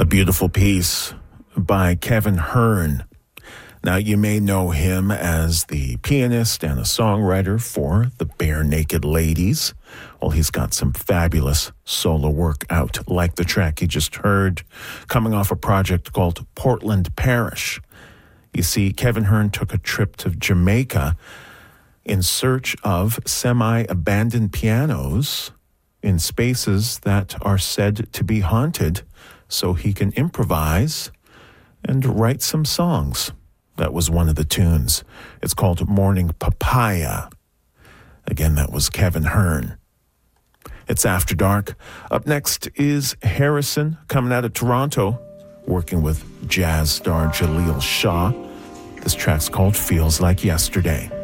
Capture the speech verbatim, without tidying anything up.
beautiful piece by Kevin Hearn. Now, you may know him as the pianist and a songwriter for the Bare Naked Ladies. Well, he's got some fabulous solo work out, like the track you just heard, coming off a project called Portland Parish. You see, Kevin Hearn took a trip to Jamaica in search of semi-abandoned pianos in spaces that are said to be haunted, so he can improvise and write some songs. That was one of the tunes. It's called Morning Papaya. Again, that was Kevin Hearn. It's After Dark. Up next is Harrison, coming out of Toronto, working with jazz star Jaleel Shaw. This track's called Feels Like Yesterday.